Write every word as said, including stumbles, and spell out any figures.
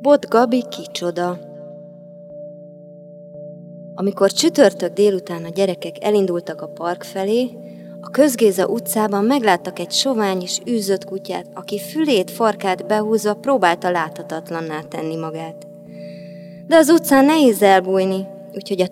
Bot Gabi kicsoda? Amikor csütörtök délután a gyerekek elindultak a park felé, a Közgéza utcában megláttak egy sovány és űzött kutyát, aki fülét, farkát behúzva próbálta láthatatlanná tenni magát. De az utcán nehéz elbújni, úgyhogy a